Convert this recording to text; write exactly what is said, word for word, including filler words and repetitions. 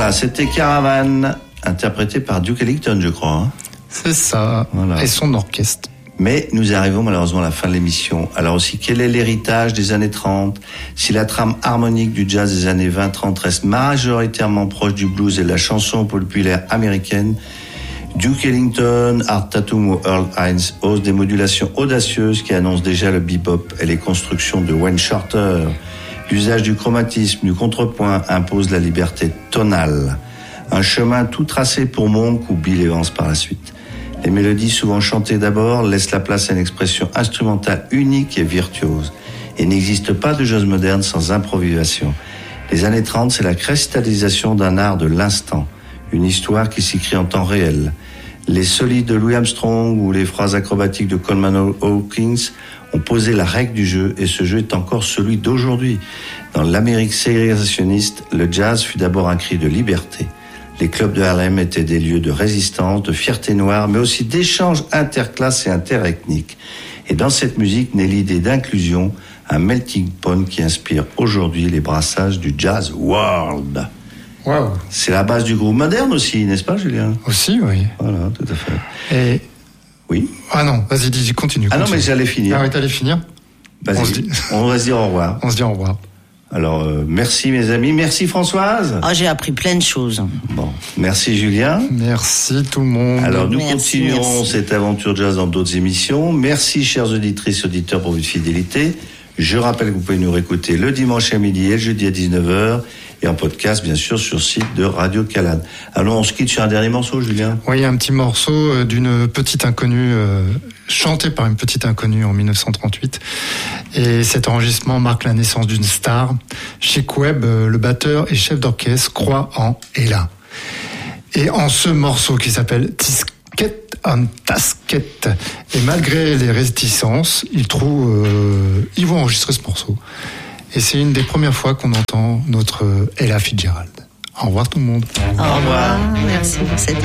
Voilà, c'était Caravan, interprété par Duke Ellington, je crois. Hein. C'est ça, voilà. Et son orchestre. Mais nous arrivons malheureusement à la fin de l'émission. Alors aussi, quel est l'héritage des années trente ? Si la trame harmonique du jazz des années vingt trente reste majoritairement proche du blues et de la chanson populaire américaine, Duke Ellington, Art Tatum ou Earl Hines osent des modulations audacieuses qui annoncent déjà le bebop et les constructions de Wayne Shorter. L'usage du chromatisme, du contrepoint impose la liberté tonale. Un chemin tout tracé pour Monk ou Bill Evans par la suite. Les mélodies, souvent chantées d'abord, laissent la place à une expression instrumentale unique et virtuose. Il n'existe pas de jazz moderne sans improvisation. Les années trente, c'est la cristallisation d'un art de l'instant, une histoire qui s'écrit en temps réel. Les solides de Louis Armstrong ou les phrases acrobatiques de Coleman Hawkins ont posé la règle du jeu, et ce jeu est encore celui d'aujourd'hui. Dans l'Amérique ségrégationniste, le jazz fut d'abord un cri de liberté. Les clubs de Harlem étaient des lieux de résistance, de fierté noire, mais aussi d'échanges interclasses et interethniques. Et dans cette musique naît l'idée d'inclusion, un melting pot qui inspire aujourd'hui les brassages du jazz world. Wow. C'est la base du groove moderne aussi, n'est-ce pas, Julien ? Aussi, oui. Voilà, tout à fait. Et... Oui. Ah non, vas-y, dis, continue. Ah continue. non, mais j'allais finir. Ah oui, t'allais finir ? Vas-y. On, se dit... on va se dire au revoir. On se dit au revoir. Alors, euh, merci mes amis. Merci Françoise. Oh, j'ai appris plein de choses. Bon, merci Julien. Merci tout le monde. Alors, nous merci, continuerons merci. cette aventure jazz dans d'autres émissions. Merci, chères auditrices et auditeurs, pour votre fidélité. Je rappelle que vous pouvez nous réécouter le dimanche à midi et le jeudi à dix-neuf heures. Et en podcast, bien sûr, sur le site de Radio Calade. Alors, on se quitte sur un dernier morceau, Julien. Oui, un petit morceau d'une petite inconnue, euh, chanté par une petite inconnue en dix-neuf cent trente-huit. Et cet enregistrement marque la naissance d'une star. Chick Webb, le batteur et chef d'orchestre, croit en Ella. Et en ce morceau qui s'appelle Tisket on Tasket, et malgré les réticences, ils trouvent, euh, ils vont enregistrer ce morceau. Et c'est une des premières fois qu'on entend notre Ella Fitzgerald. Au revoir tout le monde. Au revoir. Merci pour cette